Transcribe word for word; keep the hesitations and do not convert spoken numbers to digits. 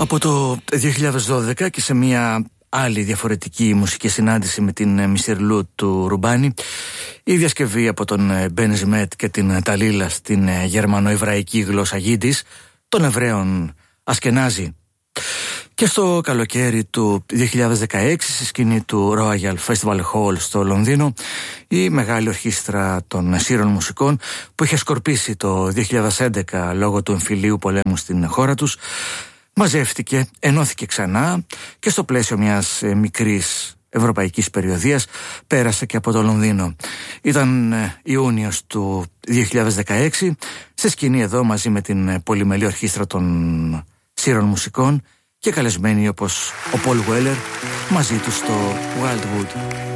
Από το δύο χιλιάδες δώδεκα και σε μια άλλη διαφορετική μουσική συνάντηση με την Μισιρλού του Ρουμπάνη, η διασκευή από τον Μπεν Ζιμέτ και την Ταλίλα στην γερμανοεβραϊκή γλώσσα Γιντις των Εβραίων Ασκενάζη. Και στο καλοκαίρι του δύο χιλιάδες δεκαέξι, στη σκηνή του Royal Festival Hall στο Λονδίνο, η μεγάλη ορχήστρα των σύρων μουσικών που είχε σκορπίσει το δύο χιλιάδες έντεκα λόγω του εμφυλίου πολέμου στην χώρα τους, μαζεύτηκε, ενώθηκε ξανά και στο πλαίσιο μιας μικρής ευρωπαϊκής περιοδίας πέρασε και από το Λονδίνο. Ήταν Ιούνιος του δύο χιλιάδες δεκαέξι, σε σκηνή εδώ μαζί με την πολυμελή ορχήστρα των σύρων μουσικών και καλεσμένοι όπως ο Πολ Γουέλερ μαζί του στο Wildwood.